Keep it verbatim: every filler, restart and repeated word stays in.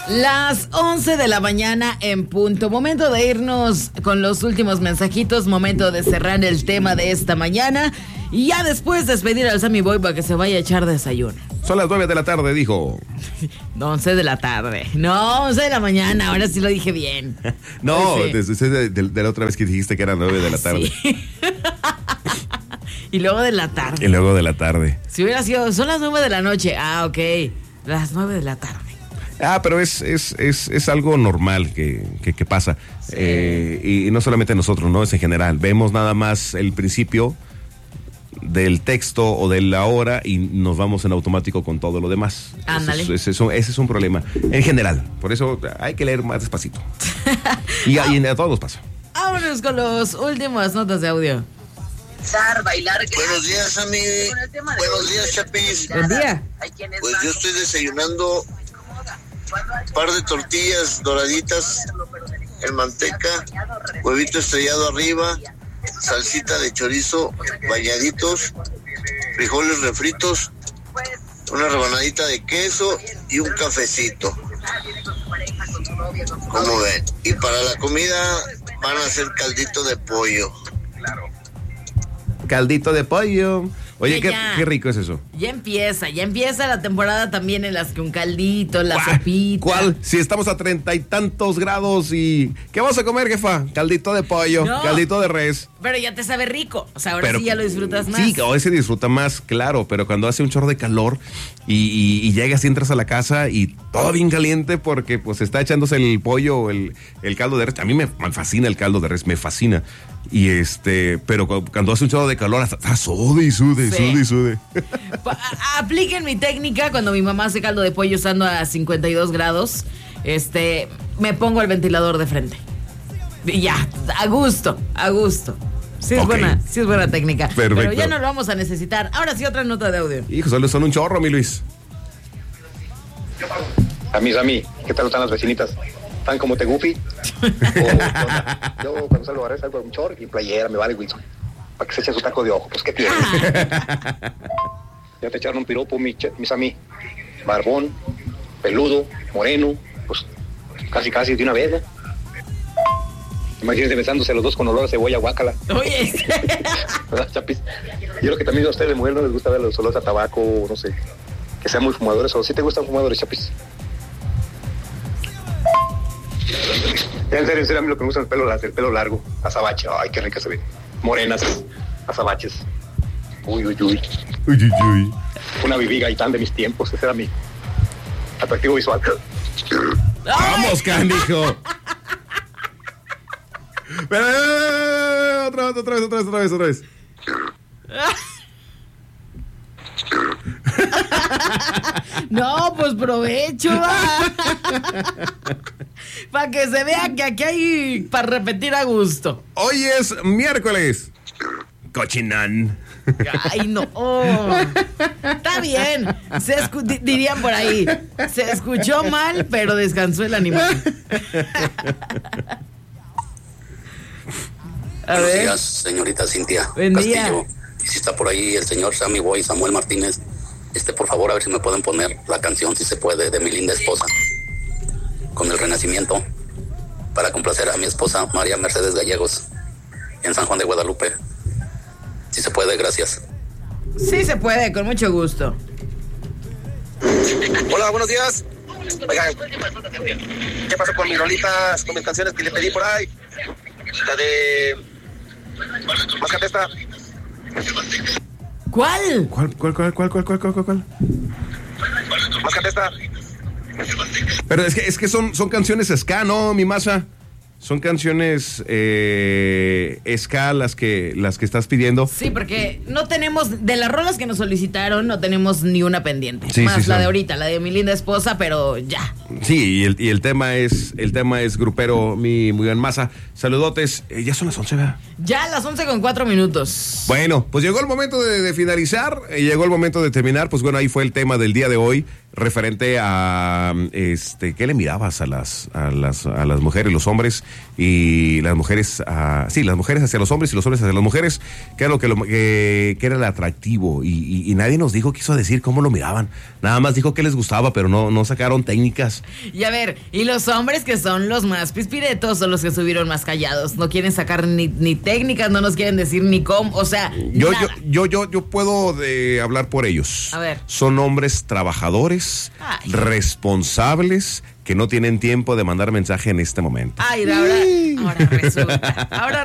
Las once de la mañana en punto. Momento de irnos con los últimos mensajitos. Momento de cerrar el tema de esta mañana. Y ya después despedir al Sammy Boy para que se vaya a echar desayuno. Son las nueve de la tarde, dijo. No, once de la tarde. No, once de la mañana. Ahora sí lo dije bien. No, sí. desde de, de, de la otra vez que dijiste que era nueve de la tarde. Sí. Y luego de la tarde. Y luego de la tarde. Si hubiera sido, son las nueve de la noche. Ah, ok. Las nueve de la tarde. Ah, pero es es, es, es algo normal que, que, que pasa. Sí. Eh, y, y no solamente nosotros, ¿no? Es en general. Vemos nada más el principio del texto o de la hora y nos vamos en automático con todo lo demás. Ándale. Ese, ese, ese, ese es un problema en general. Por eso hay que leer más despacito. y, a, y a todos nos pasa. Vámonos con las últimas notas de audio. Bailar, buenos días, Ami. Buenos días, Chapis. Buen día. Pues yo estoy desayunando un par de tortillas doraditas en manteca, huevito estrellado arriba, salsita de chorizo, bañaditos, frijoles refritos, una rebanadita de queso y un cafecito. ¿Cómo ven? Y para la comida van a hacer caldito de pollo. Caldito de pollo. Oye, qué, qué rico es eso. Ya empieza, ya empieza la temporada también en las que un caldito, la ¿Cuál? sopita. ¿Cuál? Si estamos a treinta y tantos grados y... ¿Qué vamos a comer, jefa? Caldito de pollo, no, caldito de res. Pero ya te sabe rico, o sea, ahora pero, sí ya lo disfrutas más. Sí, hoy se disfruta más, claro, pero cuando hace un chorro de calor y, y, y llegas y entras a la casa y todo bien caliente porque pues está echándose el pollo o el, el caldo de res. A mí me, me fascina el caldo de res, me fascina. Y este, pero cuando hace un chorro de calor hasta, hasta sude y sude, sí. sude y sude. Apliquen mi técnica cuando mi mamá hace caldo de pollo estando a cincuenta y dos grados. Este, me pongo el ventilador de frente. Y ya, a gusto, a gusto. Sí es okay. buena, sí es buena técnica. Perfecto. Pero ya no lo vamos a necesitar. Ahora sí, otra nota de audio. Hijo, solo son un chorro, mi Luis. A mí, a mí, ¿qué tal están las vecinitas? ¿Están como te Goofy? Yo cuando salgo a barrer salgo con un short y playera, me vale Wilson. Para que se eche su taco de ojo, pues ¿qué tiene? Ya te echaron un piropo, mis, mis a mí. Barbón, peludo, moreno, pues casi casi de una vez, ¿no? Imagínense besándose los dos con olor a cebolla, guácala. Oye. ¿Verdad, Chapis? Yo creo que también a ustedes de mujer no les gusta ver los olores a tabaco, no sé, que sean muy fumadores, o si te gustan fumadores, Chapis. En serio, en serio, a mí lo que me gusta es el pelo, el pelo largo, azabache, ay, qué rica se ve. Morenas, azabaches. Uy, uy, uy. Uy, uy, uy. Una Bibi Gaitán de mis tiempos, ese era mi atractivo visual. ¡Vamos, canijo! Pero, eh, otra vez, otra vez, otra vez, otra vez, otra vez. No, pues provecho, va. Para que se vea que aquí hay para repetir a gusto. Hoy es miércoles. Cochinán. Ay, no. Oh. Está bien. Se escu- dirían por ahí. Se escuchó mal, pero descansó el animal. A Buenos ver. días, señorita Cintia Buen día. Castillo. Y si está por ahí el señor Sammy Boy, Samuel Martínez, este, por favor, a ver si me pueden poner la canción, si se puede, de mi linda esposa, con el Renacimiento, para complacer a mi esposa María Mercedes Gallegos, en San Juan de Guadalupe. Si se puede, gracias. Sí se puede, con mucho gusto. Hola, buenos días. Oigan, ¿qué pasó con mis rolitas, con mis canciones que le pedí por ahí? La de... Máscate esta. ¿Cuál? ¿Cuál, cuál, cuál, cuál, cuál, cuál, cuál, cuál? Máscate esta. Pero es que, es que son, son canciones ska, ¿no, mi masa? Son canciones eh, ska las que, las que estás pidiendo. Sí, porque no tenemos, de las rolas que nos solicitaron, no tenemos ni una pendiente. Sí, Más sí, la son. de ahorita, la de mi linda esposa, pero ya. Sí, y el, y el tema es el tema es grupero, mi muy buen masa. Saludotes. Eh, ya son las once, ¿verdad? Ya a las once con cuatro minutos. Bueno, pues llegó el momento de, de finalizar, eh, llegó el momento de terminar. Pues bueno, ahí fue el tema del día de hoy. referente a este qué le mirabas a las a las a las mujeres, los hombres y las mujeres a, sí, las mujeres hacia los hombres y los hombres hacia las mujeres, qué era lo que lo, que, que era el atractivo y, y, y nadie nos dijo, quiso decir cómo lo miraban. Nada más dijo que les gustaba, pero no no sacaron técnicas. Y a ver, y los hombres que son los más pispiretos son los que estuvieron más callados, no quieren sacar ni, ni técnicas, no nos quieren decir ni cómo, o sea, yo nada. yo yo yo yo puedo de hablar por ellos. A ver. Son hombres trabajadores, Ay. responsables, que no tienen tiempo de mandar mensaje en este momento. Ay, ahora, ahora resulta. Ahora